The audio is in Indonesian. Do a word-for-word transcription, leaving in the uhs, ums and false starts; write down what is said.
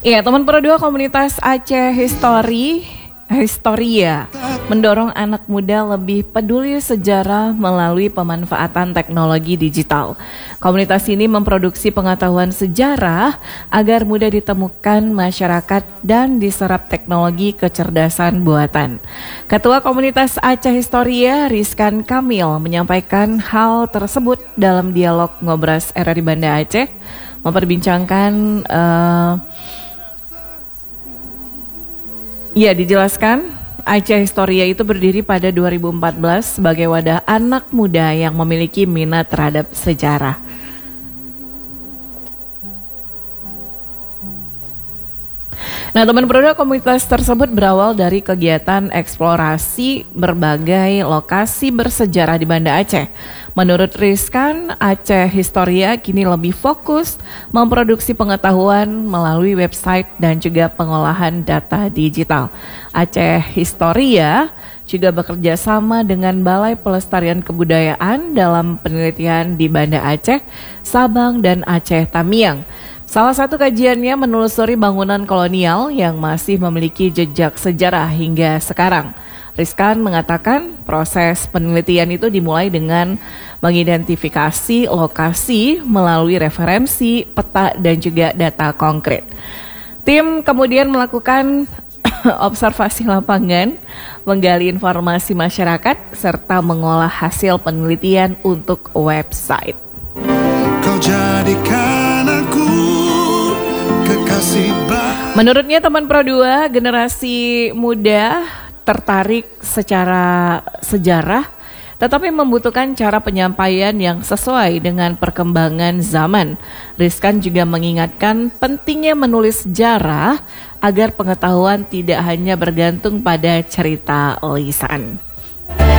Iya, teman Pro dua komunitas Aceh History Historia mendorong anak muda lebih peduli sejarah melalui pemanfaatan teknologi digital. Komunitas ini memproduksi pengetahuan sejarah agar mudah ditemukan masyarakat dan diserap teknologi kecerdasan buatan. Ketua Komunitas Aceh Historia, Rizkan Kamil, menyampaikan hal tersebut dalam dialog Ngobras R R I Banda Aceh, memperbincangkan uh, Ya, dijelaskan Aceh Historia itu berdiri pada dua ribu empat belas sebagai wadah anak muda yang memiliki minat terhadap sejarah. Nah, teman Pro dua komunitas tersebut berawal dari kegiatan eksplorasi berbagai lokasi bersejarah di Banda Aceh. Menurut Rizkan, Aceh Historia kini lebih fokus memproduksi pengetahuan melalui website dan juga pengolahan data digital. Aceh Historia juga bekerja sama dengan Balai Pelestarian Kebudayaan dalam penelitian di Banda Aceh, Sabang, dan Aceh Tamiang. Salah satu kajiannya menelusuri bangunan kolonial yang masih memiliki jejak sejarah hingga sekarang. Rizkan mengatakan proses penelitian itu dimulai dengan mengidentifikasi lokasi melalui referensi, peta, dan juga data konkret. Tim kemudian melakukan observasi lapangan, menggali informasi masyarakat, serta mengolah hasil penelitian untuk website. Kau jadikan aku kekasih. Menurutnya teman Pro dua, generasi muda tertarik secara sejarah, tetapi membutuhkan cara penyampaian yang sesuai dengan perkembangan zaman. Rizkan juga mengingatkan pentingnya menulis sejarah agar pengetahuan tidak hanya bergantung pada cerita lisan.